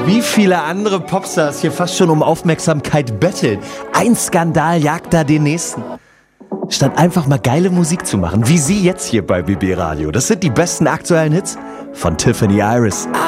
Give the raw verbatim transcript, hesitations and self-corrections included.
Wie viele andere Popstars hier fast schon um Aufmerksamkeit betteln. Ein Skandal jagt da den nächsten. Statt einfach mal geile Musik zu machen, wie sie jetzt hier bei B B Radio. Das sind die besten aktuellen Hits von Tiffany Iris.